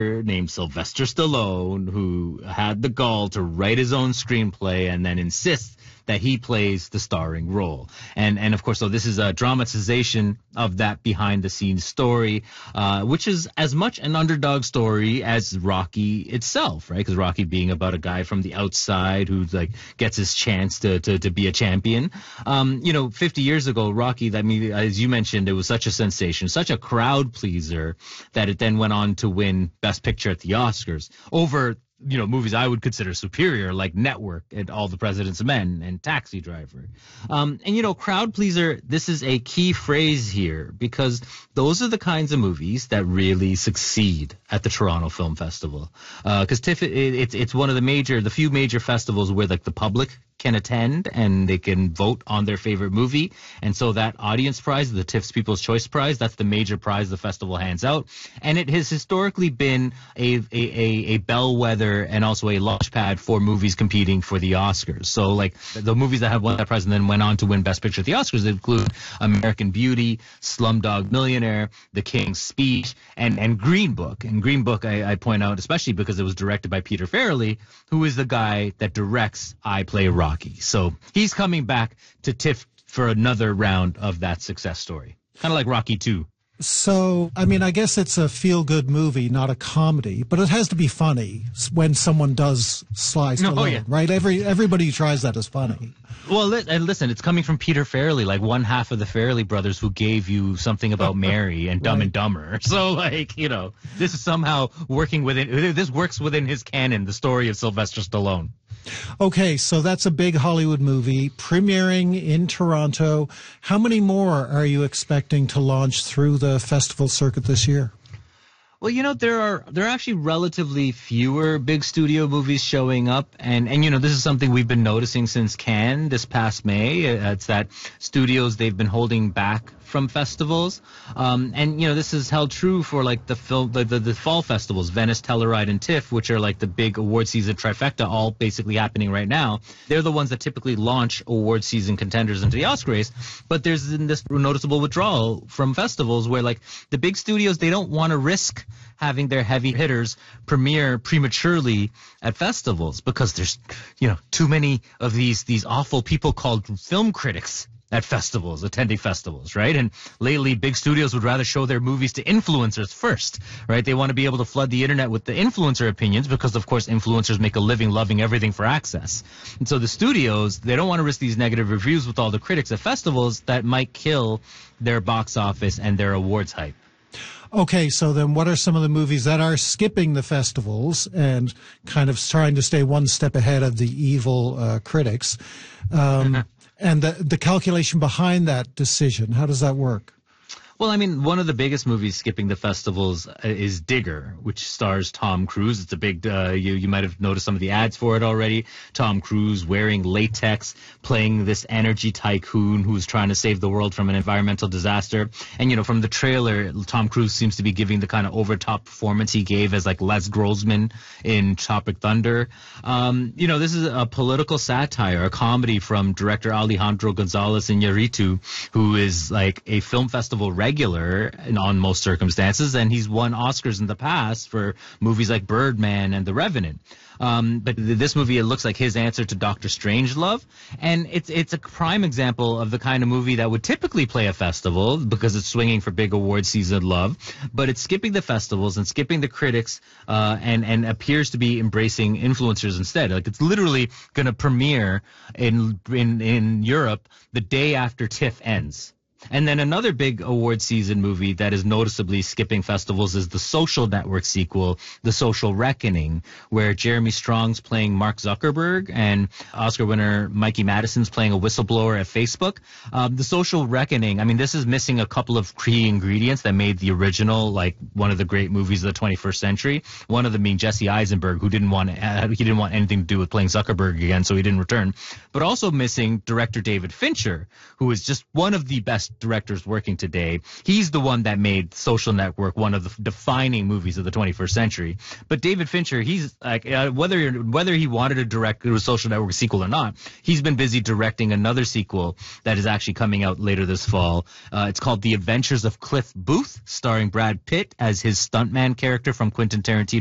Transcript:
named Sylvester Stallone who had the gall to write his own screenplay and then insist that he plays the starring role. And of course, so this is a dramatization of that behind the scenes story, which is as much an underdog story as Rocky itself, right? Because Rocky being about a guy from the outside who like gets his chance to be a champion. 50 years ago, Rocky, I mean, as you mentioned, it was such a sensation, such a crowd pleaser that it then went on to win Best Picture at the Oscars over movies I would consider superior, like Network and All the President's Men and Taxi Driver. Crowd pleaser, this is a key phrase here because those are the kinds of movies that really succeed at the Toronto Film Festival. Because TIFF, it's one of the few major festivals where like the public can attend and they can vote on their favorite movie. And so that audience prize, the TIFF's People's Choice Prize, that's the major prize the festival hands out. And it has historically been a bellwether and also a launch pad for movies competing for the Oscars. So like the movies that have won that prize and then went on to win Best Picture at the Oscars include American Beauty, Slumdog Millionaire, The King's Speech, and Green Book. And Green Book I point out especially because it was directed by Peter Farrelly, who is the guy that directs I Play Rocky. So he's coming back to TIFF for another round of that success story. Kind of like Rocky 2. So, I mean, I guess it's a feel-good movie, not a comedy, but it has to be funny when someone does Sly Stallone, right? Everybody who tries that is funny. Well, and listen, it's coming from Peter Farrelly, like one half of the Farrelly brothers who gave you Something About Mary and Dumb and Dumber. So, this is somehow this works within his canon, the story of Sylvester Stallone. Okay, so that's a big Hollywood movie premiering in Toronto. How many more are you expecting to launch through the festival circuit this year? Well, there are actually relatively fewer big studio movies showing up, and this is something we've been noticing since Cannes this past May. It's that studios, they've been holding back from festivals, this is held true for like the fall festivals, Venice, Telluride, and TIFF, which are like the big award season trifecta, all basically happening right now. They're the ones that typically launch award season contenders into the Oscar race, but there's this noticeable withdrawal from festivals where like the big studios, they don't want to risk having their heavy hitters premiere prematurely at festivals because there's too many of these awful people called film critics at festivals, attending festivals, right? And lately, big studios would rather show their movies to influencers first, right? They want to be able to flood the internet with the influencer opinions because, of course, influencers make a living loving everything for access. And so the studios, they don't want to risk these negative reviews with all the critics at festivals that might kill their box office and their awards hype. Okay, so then what are some of the movies that are skipping the festivals and kind of trying to stay one step ahead of the evil critics? And the calculation behind that decision, how does that work? Well, I mean, one of the biggest movies skipping the festivals is Digger, which stars Tom Cruise. It's a big, you might have noticed some of the ads for it already. Tom Cruise wearing latex, playing this energy tycoon who's trying to save the world from an environmental disaster. And, from the trailer, Tom Cruise seems to be giving the kind of over-top performance he gave as like Les Grossman in Tropic Thunder. This is a political satire, a comedy from director Alejandro Gonzalez Iñárritu, who is like a film festival regular on most circumstances, and he's won Oscars in the past for movies like Birdman and The Revenant. But this movie, it looks like his answer to Dr. Strangelove, and it's a prime example of the kind of movie that would typically play a festival because it's swinging for big award season love, but it's skipping the festivals and skipping the critics, and appears to be embracing influencers instead. Like it's literally going to premiere in Europe the day after TIFF ends. And then another big award season movie that is noticeably skipping festivals is the Social Network sequel, The Social Reckoning, where Jeremy Strong's playing Mark Zuckerberg and Oscar winner Mikey Madison's playing a whistleblower at Facebook. The Social Reckoning, I mean, this is missing a couple of key ingredients that made the original like one of the great movies of the 21st century. One of them being Jesse Eisenberg, who didn't want anything to do with playing Zuckerberg again, so he didn't return. But also missing director David Fincher, who is just one of the best best directors working today. He's the one that made Social Network one of the defining movies of the 21st century. But David Fincher, he's like, whether he wanted to direct a Social Network sequel or not, he's been busy directing another sequel that is actually coming out later this fall. It's called The Adventures of Cliff Booth, starring Brad Pitt as his stuntman character from Quentin Tarantino.